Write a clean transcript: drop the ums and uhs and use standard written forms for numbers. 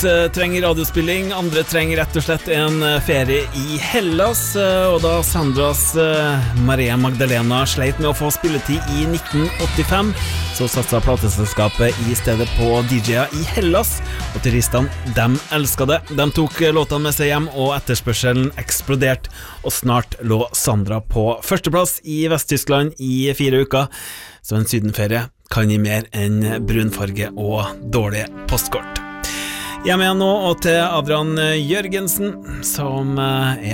trenger radiospilling, andre trenger rett og slett en ferie i Hellas, og da Sandras Maria Magdalena sleit med å få spilletid i 1985, så satset plateselskapet i stedet på DJ-er i Hellas, og turistene, dem elsket det. De tok låtene med seg hjem, og etterspørselen eksploderte, og snart lå Sandra på førsteplass i Vest-Tyskland i 4 uker, så en sydenferie kan gi mer enn brunfarge og dårlige postkort. Hjemme igjen nå, og til Adrian Jørgensen, som er